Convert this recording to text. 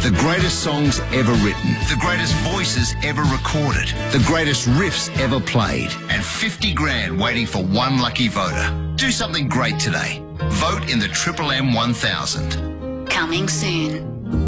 The greatest songs ever written. The greatest voices ever recorded. The greatest riffs ever played. And 50 grand waiting for one lucky voter. Do something great today. Vote in the Triple M 1000. Coming soon.